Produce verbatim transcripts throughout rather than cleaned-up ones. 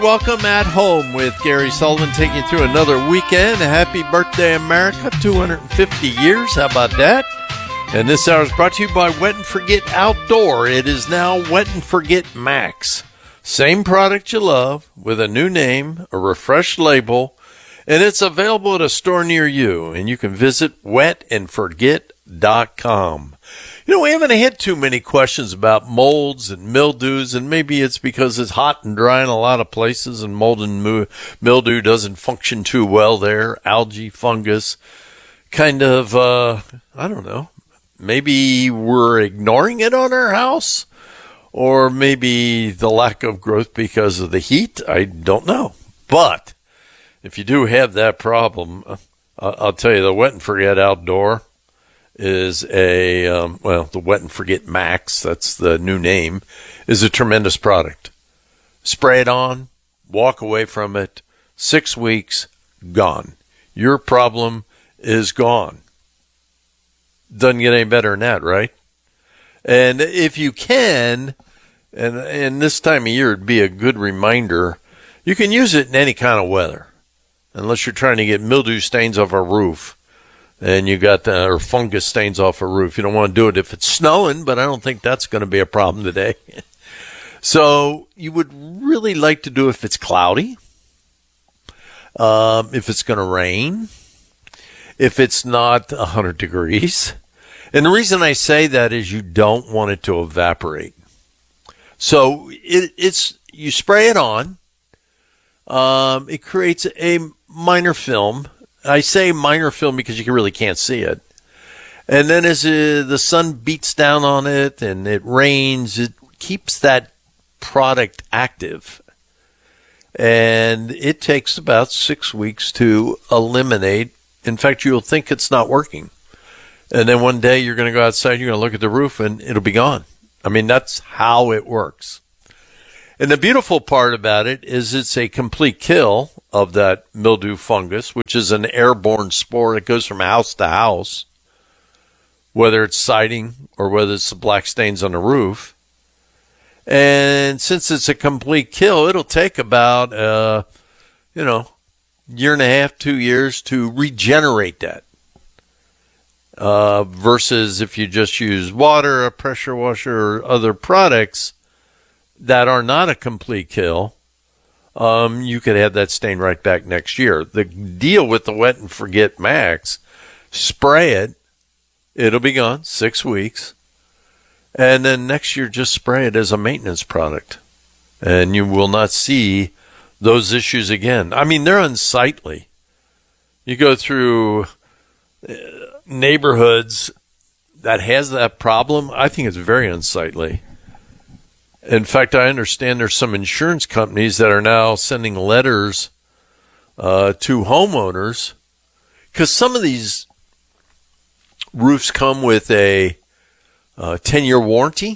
Welcome at home with Gary Sullivan, taking you through another weekend. Happy birthday, America. two hundred fifty years. How about that? And this hour is brought to you by Wet and Forget Outdoor. It is now Wet and Forget Max. Same product you love with a new name, a refreshed label, and it's available at a store near you. And you can visit wet and forget dot com. You know, we haven't had too many questions about molds and mildews, and maybe it's because it's hot and dry in a lot of places, and mold and mildew doesn't function too well there. Algae, fungus, kind of, uh, I don't know, maybe we're ignoring it on our house, or maybe the lack of growth because of the heat. I don't know. But if you do have that problem, uh, I'll tell you, the Wet and Forget Outdoor is a, um, well, the Wet and Forget Max, that's the new name, is a tremendous product. Spray it on, walk away from it, six weeks, gone. Your problem is gone. Doesn't get any better than that, right? And if you can, and, and this time of year it'd be a good reminder, you can use it in any kind of weather, unless you're trying to get mildew stains off a roof. And you got the, or fungus stains off a roof. You don't want to do it if it's snowing, but I don't think that's going to be a problem today. So you would really like to do it if it's cloudy, um, if it's going to rain, if it's not one hundred degrees. And the reason I say that is you don't want it to evaporate. So it, it's you spray it on. Um, it creates a minor film. I say minor film because you really can't see it. And then as uh, the sun beats down on it and it rains, it keeps that product active. And it takes about six weeks to eliminate. In fact, you'll think it's not working. And then one day you're going to go outside, you're going to look at the roof, and it'll be gone. I mean, that's how it works. And the beautiful part about it is it's a complete kill of that mildew fungus, which is an airborne spore that goes from house to house, whether it's siding or whether it's the black stains on the roof. And since it's a complete kill, it'll take about, uh, you know, year and a half, two years to regenerate that. Uh, versus if you just use water, a pressure washer, or other products that are not a complete kill, um, you could have that stain right back next year. The deal with the Wet and Forget Max, spray it, it'll be gone, six weeks, and then next year just spray it as a maintenance product, and you will not see those issues again. I mean, they're unsightly. You go through neighborhoods that has that problem, I think it's very unsightly. In fact, I understand there's some insurance companies that are now sending letters uh, to homeowners, because some of these roofs come with a uh, ten-year warranty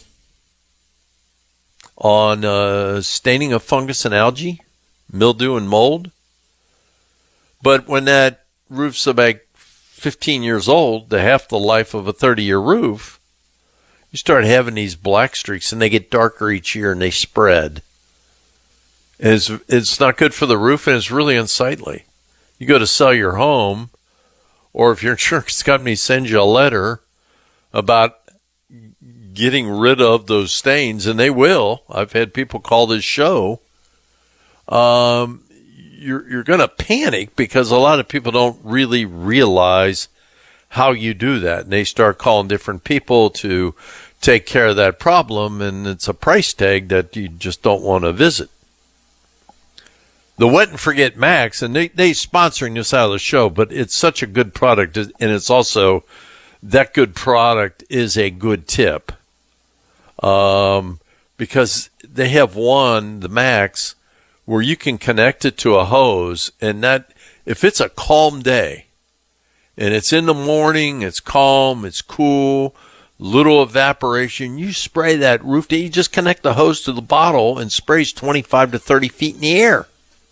on uh, staining of fungus and algae, mildew and mold. But when that roof's about fifteen years old, the half the life of a thirty-year roof, you start having these black streaks, and they get darker each year, and they spread. And it's, it's not good for the roof, and it's really unsightly. You go to sell your home, or if your insurance company sends you a letter about getting rid of those stains, and they will. I've had people call this show. Um, you're you're going to panic because a lot of people don't really realize how you do that, and they start calling different people to take care of that problem, and it's a price tag that you just don't want to visit. The Wet and Forget Max, and they they sponsoring this out of the show, but it's such a good product, and it's also that good product is a good tip, um, because they have one, the Max, where you can connect it to a hose, and that if it's a calm day, and it's in the morning, it's calm, it's cool, little evaporation, you spray that roof, you just connect the hose to the bottle and sprays twenty-five to thirty feet in the air.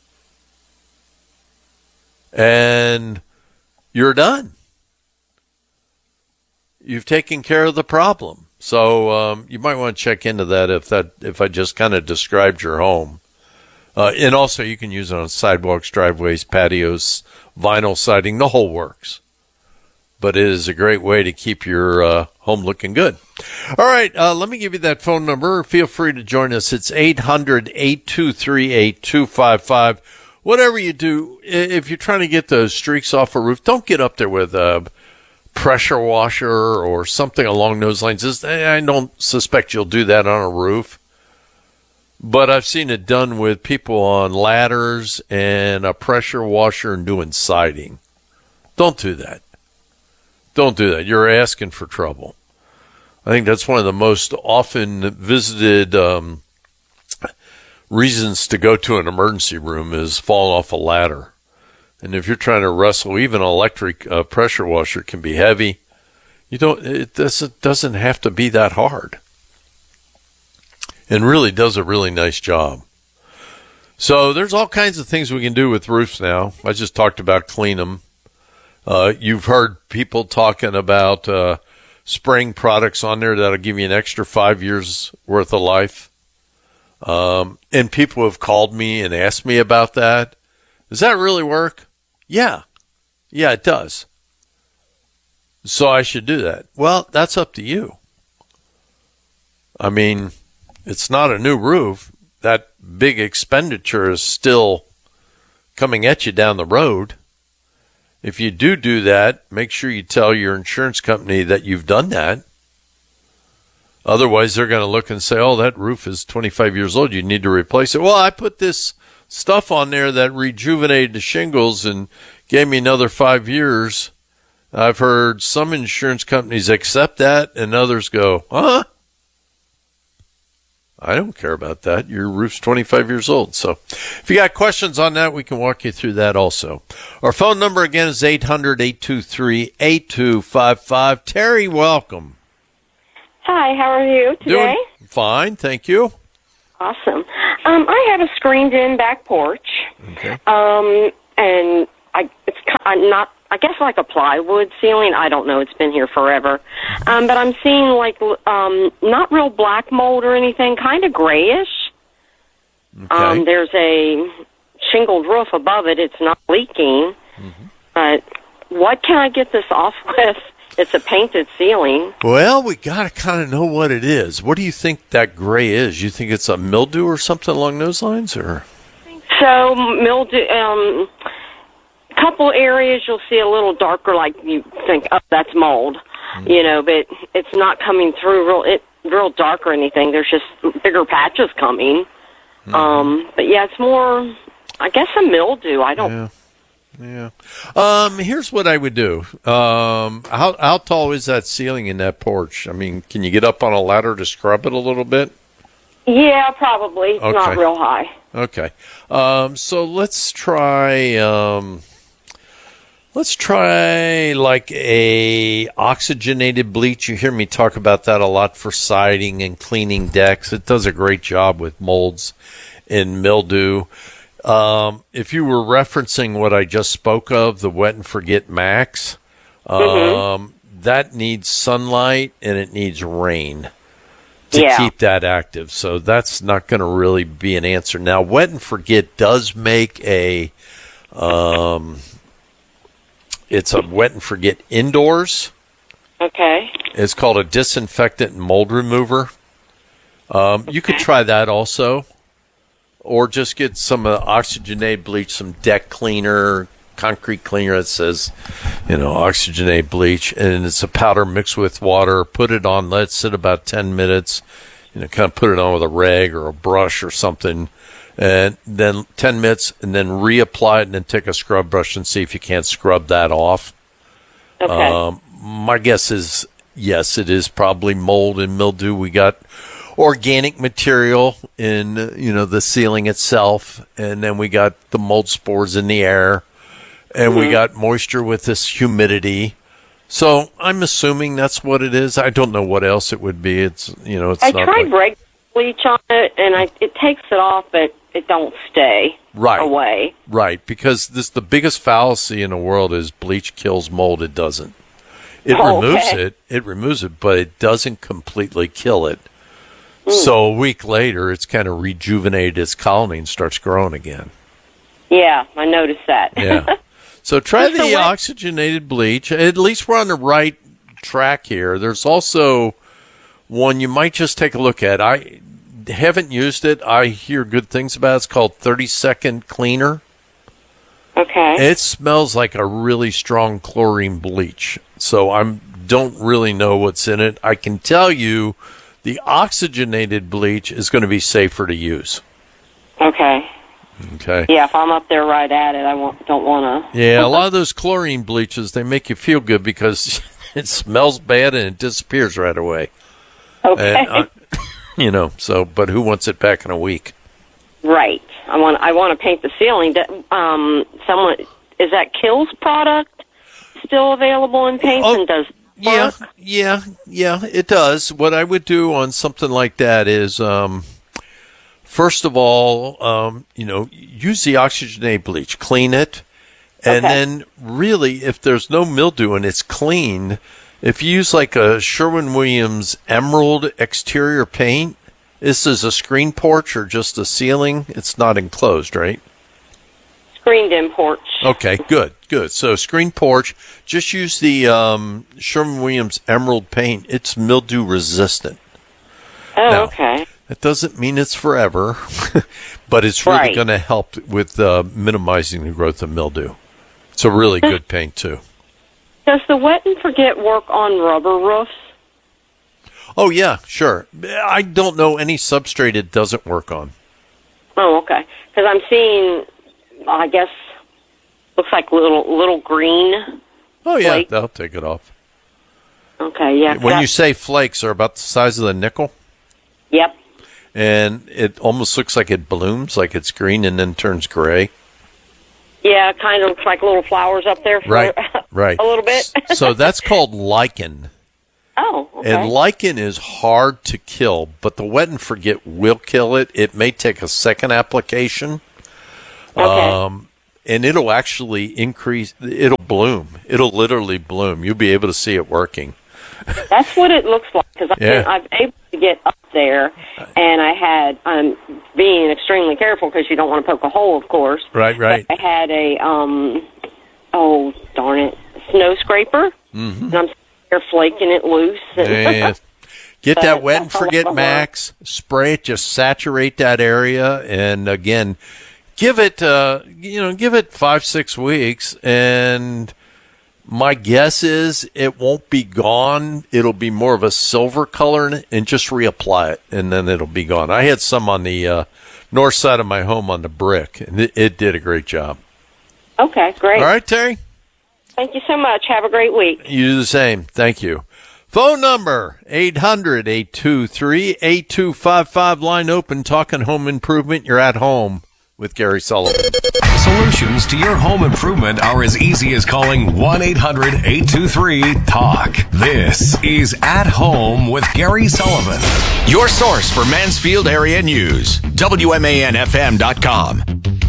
And you're done. You've taken care of the problem. So um, you might want to check into that if that if I just kind of described your home. Uh, and also you can use it on sidewalks, driveways, patios, vinyl siding, the whole works. But it is a great way to keep your uh, home looking good. All right, uh, let me give you that phone number. Feel free to join us. It's eight hundred, eight two three, eight two five five. Whatever you do, if you're trying to get those streaks off a roof, don't get up there with a pressure washer or something along those lines. I don't suspect you'll do that on a roof. But I've seen it done with people on ladders and a pressure washer and doing siding. Don't do that. Don't do that. You're asking for trouble. I think that's one of the most often visited um, reasons to go to an emergency room is fall off a ladder. And if you're trying to wrestle, even an electric uh, pressure washer can be heavy. You don't. It doesn't doesn't have to be that hard. And really does a really nice job. So there's all kinds of things we can do with roofs now. I just talked about clean them. Uh, you've heard people talking about uh, spraying products on there that'll give you an extra five years worth of life. Um, and people have called me and asked me about that. Does that really work? Yeah. Yeah, it does. So I should do that. Well, that's up to you. I mean, it's not a new roof. That big expenditure is still coming at you down the road. If you do do that, make sure you tell your insurance company that you've done that. Otherwise, they're going to look and say, oh, that roof is twenty-five years old. You need to replace it. Well, I put this stuff on there that rejuvenated the shingles and gave me another five years. I've heard some insurance companies accept that and others go, huh? I don't care about that. Your roof's twenty-five years old. So if you got questions on that, we can walk you through that also. Our phone number again is eight hundred, eight two three, eight two five five. Terry, welcome. Hi, how are you today? Doing fine, thank you. Awesome. Um, I have a screened-in back porch. Okay. Um, and I, it's kind of not, I guess like a plywood ceiling. I don't know. It's been here forever. Um, but I'm seeing like um, not real black mold or anything, kind of grayish. Okay. Um, there's a shingled roof above it. It's not leaking. Mm-hmm. But what can I get this off with? It's a painted ceiling. Well, we got to kind of know what it is. What do you think that gray is? You think it's a mildew or something along those lines, or? So mildew. Um, couple areas you'll see a little darker, like you think, oh, that's mold, mm-hmm. you know, but it's not coming through real it real dark or anything. There's just bigger patches coming. Mm-hmm. Um, but yeah, it's more, I guess, a mildew. I don't. Yeah. Yeah. Um, here's what I would do. Um, how how tall is that ceiling in that porch? I mean, can you get up on a ladder to scrub it a little bit? Yeah, probably. It's okay. Not real high. Okay. Um, so let's try. Um, let's try like a oxygenated bleach. You hear me talk about that a lot for siding and cleaning decks. It does a great job with molds and mildew. Um, if you were referencing what I just spoke of, the Wet and Forget Max, um, mm-hmm. that needs sunlight and it needs rain to yeah. keep that active. So that's not going to really be an answer. Now, Wet and Forget does make a, um, it's a Wet and Forget indoors. Okay. It's called a disinfectant and mold remover. Um, okay. You could try that also. Or just get some uh, oxygenated bleach, some deck cleaner, concrete cleaner that says, you know, oxygenated bleach, and it's a powder mixed with water. Put it on, let it sit about ten minutes, you know, kind of put it on with a rag or a brush or something, and then ten minutes, and then reapply it, and then take a scrub brush and see if you can't scrub that off. Okay. Um, my guess is, yes, it is probably mold and mildew. We got organic material in, you know, the ceiling itself, and then we got the mold spores in the air, and mm-hmm. we got moisture with this humidity. So I'm assuming that's what it is. I don't know what else it would be. It's, you know, it's I not tried like, brake bleach on it, and I, it takes it off, but it don't stay right. away. Right, because this the biggest fallacy in the world is bleach kills mold. It doesn't. It oh, removes okay. it. It removes it, but it doesn't completely kill it. So a week later, it's kind of rejuvenated its colony and starts growing again. Yeah, I noticed that. Yeah. So try So the what- oxygenated bleach. At least we're on the right track here. There's also one you might just take a look at. I haven't used it. I hear good things about it. It's called thirty second Cleaner. Okay. It smells like a really strong chlorine bleach. So I don't really know what's in it. I can tell you the oxygenated bleach is going to be safer to use. Okay. Okay. Yeah, if I'm up there right at it, I won't, don't want to. Yeah, a lot of those chlorine bleaches, they make you feel good because it smells bad and it disappears right away. Okay. And, uh, you know, so, but who wants it back in a week? Right. I want. I want to paint the ceiling. Um, someone is that Kills product still available in paints Oh, and does Yeah, work? yeah, yeah, it does. What I would do on something like that is, um, first of all, um, you know, use the oxygenated bleach, clean it, and Okay. then really, if there's no mildew and it's clean, if you use like a Sherwin-Williams Emerald exterior paint, this is a screen porch or just a ceiling. It's not enclosed, right? Screened-in porch. Okay, good, good. So screen porch, just use the um, Sherwin-Williams Emerald paint. It's mildew resistant. Oh, Now, okay. That doesn't mean it's forever, but it's really Right. going to help with uh, minimizing the growth of mildew. It's a really good paint, too. Does the wet and forget work on rubber roofs? Oh, yeah, sure. I don't know any substrate it doesn't work on. Oh, okay. Because I'm seeing, I guess, looks like little little green. Oh, yeah, Flake. they'll take it off. Okay, yeah. When that- you say flakes, they're about the size of the nickel, Yep. and it almost looks like it blooms, like it's green and then turns gray. Yeah, it kind of looks like little flowers up there for Right, right. a little bit. So that's called lichen. Oh, okay. And lichen is hard to kill, but the wet and forget will kill it. It may take a second application. Okay. Um, and it'll actually increase, it'll bloom. It'll literally bloom. You'll be able to see it working. That's what it looks like, because Yeah. I've been able to get up there, and I had, I'm being extremely careful because you don't want to poke a hole, of course. Right, right. But I had a, um, oh, darn it, snow scraper, Mm-hmm. and I'm there flaking it loose. And Yeah. Get that But wet and that's a lot forget of work. max, spray it, just saturate that area, and again, give it, uh, you know, give it five, six weeks, and my guess is it won't be gone. It'll be more of a silver color, and just reapply it, and then it'll be gone. I had some on the uh, north side of my home on the brick, and it, it did a great job. Okay, great. All right, Terry? Thank you so much. Have a great week. You do the same. Thank you. Phone number, eight hundred, eight two three, eight two five five. Line open, talking home improvement. You're at home with Gary Sullivan. Solutions to your home improvement are as easy as calling one eight hundred, eight two three, talk. This is At Home with Gary Sullivan. Your source for Mansfield area news. W M A N F M dot com.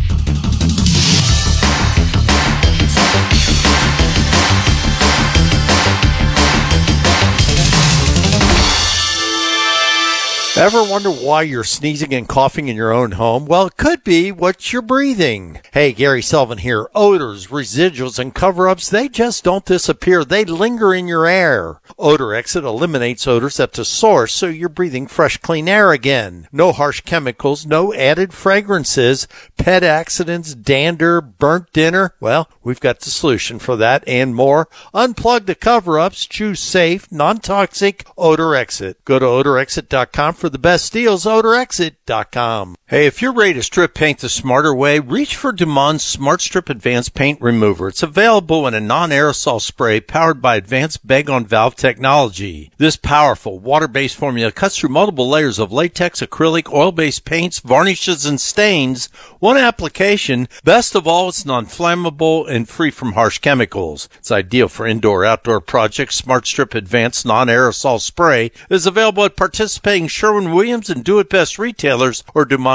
Ever wonder why you're sneezing and coughing in your own home? Well, it could be what you're breathing. Hey, Gary Sullivan here. Odors, residuals, and cover-ups, they just don't disappear. They linger in your air. Odor Exit eliminates odors at the source, so you're breathing fresh, clean air again. No harsh chemicals, no added fragrances, pet accidents, dander, burnt dinner. Well, we've got the solution for that and more. Unplug the cover-ups. Choose safe, non-toxic Odor Exit. Go to odor exit dot com for the best deals. odor exit dot com. Hey, if you're ready to strip paint the smarter way, reach for Dumond's Smart Strip Advanced Paint Remover. It's available in a non-aerosol spray powered by advanced bag-on-valve technology. This powerful water-based formula cuts through multiple layers of latex, acrylic, oil-based paints, varnishes, and stains. One application. Best of all, it's non-flammable and free from harsh chemicals. It's ideal for indoor-outdoor projects. Smart Strip Advanced Non-Aerosol Spray is available at participating Sherwin-Williams and Do It Best retailers or Dumond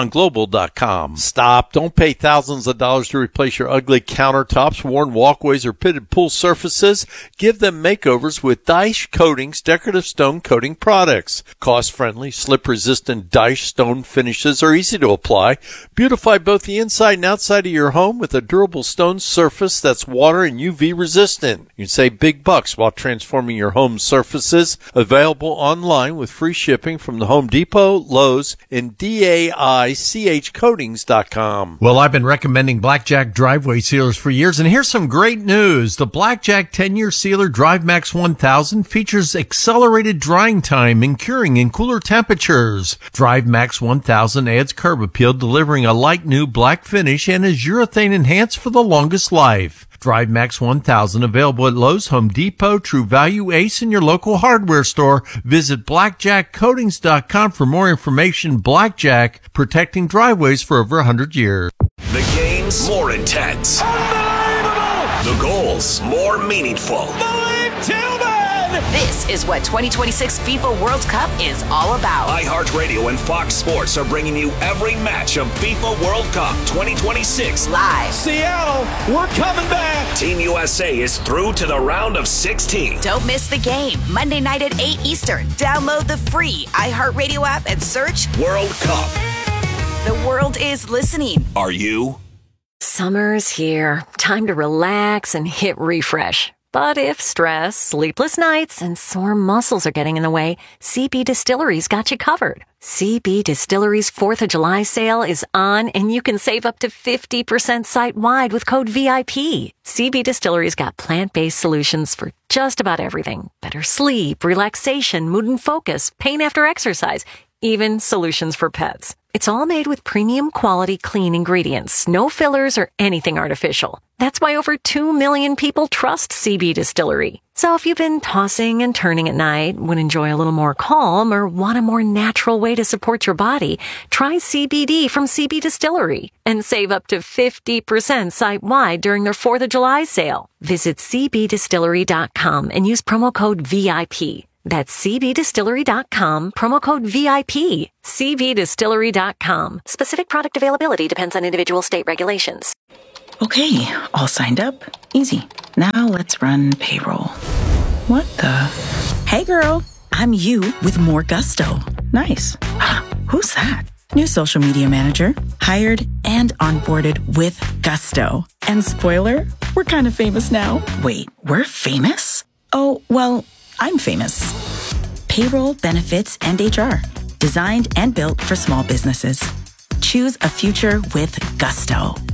stone global dot com. Stop. Don't pay thousands of dollars to replace your ugly countertops, worn walkways, or pitted pool surfaces. Give them makeovers with Dyche Coatings decorative stone coating products. Cost-friendly, slip-resistant Dyche stone finishes are easy to apply. Beautify both the inside and outside of your home with a durable stone surface that's water and U V resistant. You can save big bucks while transforming your home surfaces. Available online with free shipping from the Home Depot, Lowe's, and D A I C H coatings dot com. Well, I've been recommending Blackjack driveway sealers for years, and here's some great news. The Blackjack ten-year sealer DriveMax one thousand features accelerated drying time and curing in cooler temperatures. DriveMax one thousand adds curb appeal, delivering a light new black finish, and is urethane enhanced for the longest life. DriveMax one thousand available at Lowe's, Home Depot, True Value, Ace, and your local hardware store. Visit blackjack coatings dot com for more information. Blackjack, protecting driveways for over one hundred years. The games more intense. Unbelievable! The goals more meaningful. Philippe Tillman! This is what twenty twenty-six FIFA World Cup is all about. iHeartRadio and Fox Sports are bringing you every match of FIFA World Cup twenty twenty-six. Live. Seattle, we're coming back. Team U S A is through to the round of sixteen. Don't miss the game. Monday night at eight Eastern. Download the free iHeartRadio app and search World Cup. The world is listening. Are you? Summer's here. Time to relax and hit refresh. But if stress, sleepless nights, and sore muscles are getting in the way, C B Distillery's got you covered. C B Distillery's fourth of July sale is on, and you can save up to fifty percent site-wide with code V I P. C B Distillery's got plant-based solutions for just about everything. Better sleep, relaxation, mood and focus, pain after exercise, even solutions for pets. It's all made with premium quality clean ingredients, no fillers or anything artificial. That's why over two million people trust C B Distillery. So if you've been tossing and turning at night, would enjoy a little more calm, or want a more natural way to support your body, try C B D from C B Distillery and save up to fifty percent site-wide during their fourth of July sale. Visit c b distillery dot com and use promo code V I P. That's c b distillery dot com, promo code V I P. c b distillery dot com. Specific product availability depends on individual state regulations. Okay, all signed up. Easy. Now let's run payroll. What the? Hey girl, I'm you with more gusto. Nice. Who's that? New social media manager. Hired and onboarded with gusto. And spoiler, we're kind of famous now. Wait, we're famous? Oh, well, I'm famous. Payroll, benefits, and H R. Designed and built for small businesses. Choose a future with gusto.